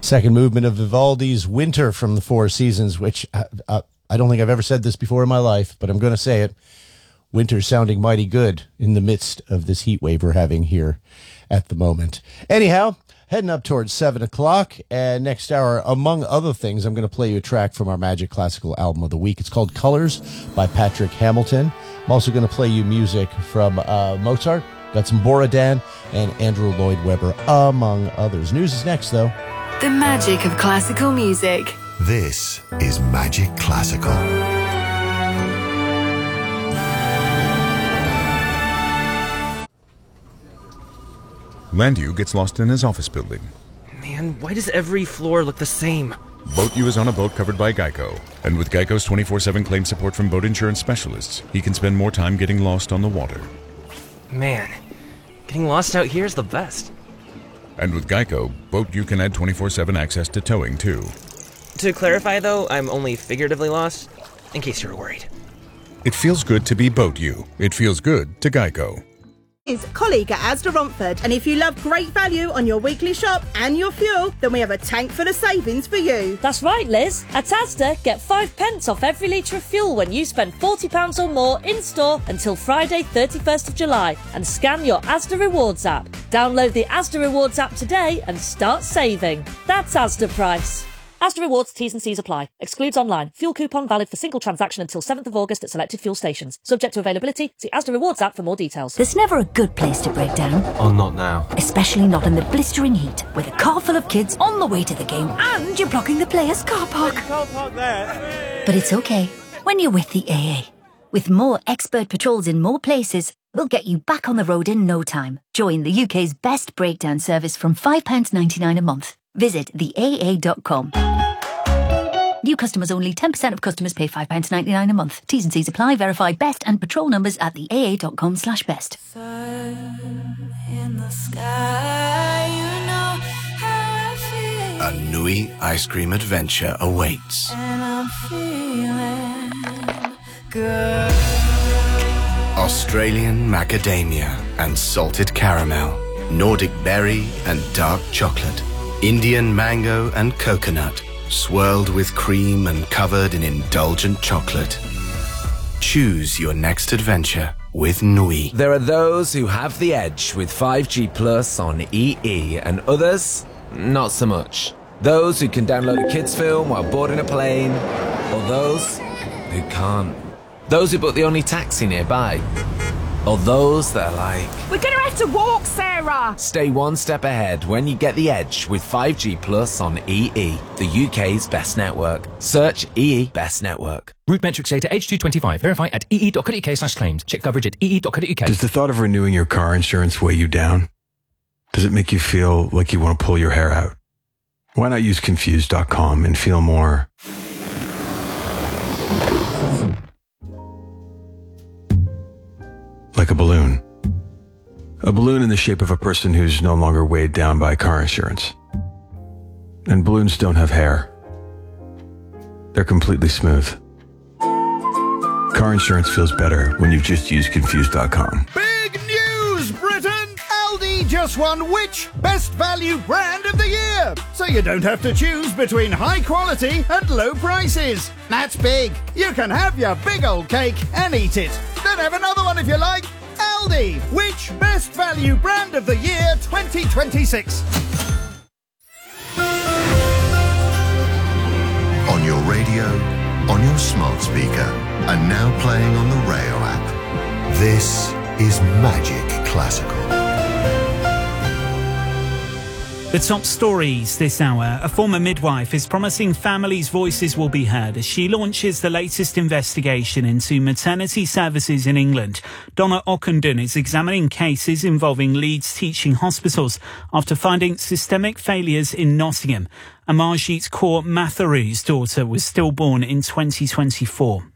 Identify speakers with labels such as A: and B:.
A: Second movement of Vivaldi's Winter from the Four Seasons, which I don't think I've ever said this before in my life, but I'm going to say it. Winter's sounding mighty good in the midst of this heat wave we're having here at the moment. Anyhow, heading up towards 7 o'clock, and next hour, among other things, I'm going to play you a track from our Magic Classical Album of the Week. It's called Colors by Patrick Hamilton. I'm also going to play you music from Mozart. Got some Borodin and Andrew Lloyd Webber, among others. News is next, though.
B: The magic of classical music.
C: This is Magic Classical.
D: Landu gets lost in his office building.
E: Man, why does every floor look the same?
D: Boat U is on a boat covered by Geico. And with Geico's 24/7 claim support from boat insurance specialists, he can spend more time getting lost on the water.
E: Man, getting lost out here is the best.
D: And with Geico, Boat U can add 24/7 access to towing, too.
E: To clarify, though, I'm only figuratively lost, in case you were worried.
D: It feels good to be Boat U. It feels good to Geico.
F: Is colleague at Asda Romford, and if you love great value on your weekly shop and your fuel, then we have a tank full of savings for you.
G: That's right, Liz. At Asda, get 5 pence off every litre of fuel when you spend £40 or more in store until Friday 31st of July, and scan your Asda Rewards app. Download the Asda Rewards app today and start saving. That's Asda price. Asda Rewards, T's and C's apply. Excludes online. Fuel coupon valid for single transaction until 7th of August at selected fuel stations. Subject to availability. See Asda Rewards app for more details.
H: There's never a good place to break down.
I: Oh, not now.
H: Especially not in the blistering heat, with a car full of kids on the way to the game and you're blocking the players' car park.
I: Car park there.
H: But it's okay when you're with the AA. With more expert patrols in more places, we'll get you back on the road in no time. Join the UK's best breakdown service from £5.99 a month. Visit theaa.com. New customers only. 10% of customers pay £5.99 a month. T's and C's apply. Verify best and patrol numbers at theaa.com/best.
C: A Nui ice cream adventure awaits. Australian macadamia and salted caramel, Nordic berry and dark chocolate, Indian mango and coconut, swirled with cream and covered in indulgent chocolate. Choose your next adventure with Nui.
J: There are those who have the edge with 5G Plus on EE and others, not so much. Those who can download a kids film while boarding a plane, or those who can't. Those who book the only taxi nearby, or those that are like,
F: we're gonna have to walk, Sarah!
J: Stay one step ahead when you get the edge with 5G Plus on EE, the UK's best network. Search EE Best Network.
K: Route metrics data H225. Verify at ee.co.uk/claims. Check coverage at ee.co.uk.
L: Does the thought of renewing your car insurance weigh you down? Does it make you feel like you want to pull your hair out? Why not use Confused.com and feel more like a balloon. A balloon in the shape of a person who's no longer weighed down by car insurance. And balloons don't have hair. They're completely smooth. Car insurance feels better when you've just used Confused.com.
M: Big news, Britain! Aldi just won which Best Value Brand of the Year! So you don't have to choose between high quality and low prices. That's big. You can have your big old cake and eat it. Then have another one if you like. Aldi, which Best Value Brand of the Year 2026?
C: On your radio, on your smart speaker, and now playing on the Rayo app. This is Magic Classical.
N: The top stories this hour. A former midwife is promising families' voices will be heard as she launches the latest investigation into maternity services in England. Donna Ockenden is examining cases involving Leeds teaching hospitals after finding systemic failures in Nottingham. Amarjit Kaur Matharu's daughter was stillborn in 2024.